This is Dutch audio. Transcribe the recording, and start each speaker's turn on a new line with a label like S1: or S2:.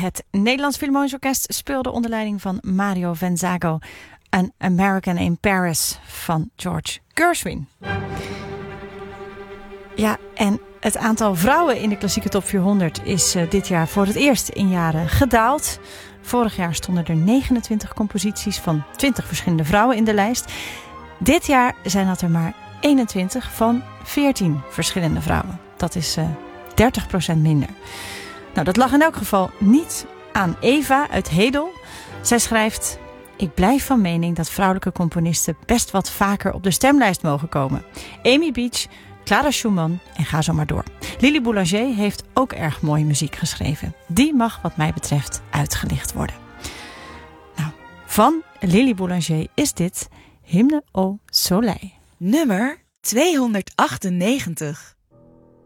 S1: Het Nederlands Philharmonisch Orkest speelde onder leiding van Mario Vanzago An American in Paris van George Gershwin. Ja, en het aantal vrouwen in de klassieke top 400 is dit jaar voor het eerst in jaren gedaald. Vorig jaar stonden er 29 composities van 20 verschillende vrouwen in de lijst. Dit jaar zijn dat er maar 21 van 14 verschillende vrouwen. Dat is 30% minder. Nou, dat lag in elk geval niet aan Eva uit Hedel. Zij schrijft: ik blijf van mening dat vrouwelijke componisten best wat vaker op de stemlijst mogen komen. Amy Beach, Clara Schumann en ga zo maar door. Lily Boulanger heeft ook erg mooie muziek geschreven. Die mag wat mij betreft uitgelicht worden. Nou, van Lily Boulanger is dit Hymne au Soleil.
S2: Nummer 298.